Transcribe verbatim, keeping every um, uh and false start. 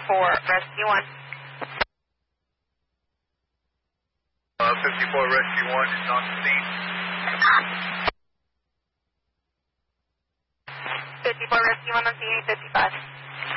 fifty-four, Rescue one. Uh, fifty-four, Rescue one is on the scene. fifty-four, Rescue one on scene, eight fifty-five.